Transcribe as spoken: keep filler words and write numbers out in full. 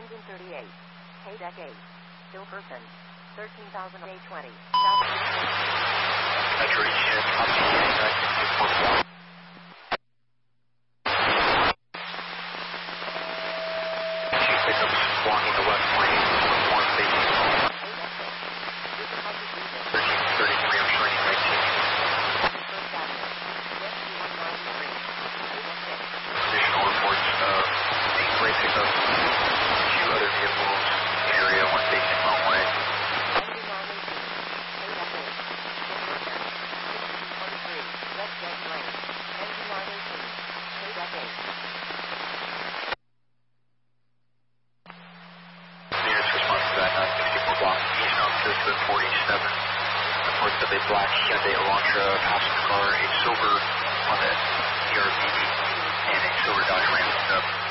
engine thirty-eight, K deck eight, still person, thirteen thousand eight twenty, Metro East, copy, six four one. Two pickups blocking the left lane, one facing home. thirteen thirty-three, I'm showing you nineteen. Additional reports of eight gray pickups, two other vehicles in the area, one facing home way. Nearest response to that, nine sixty-four block east on Circuit forty-seven. Reports of a black Hyundai Elantra passenger car, a silver Honda C R V, and a silver Dodge Ram pickup.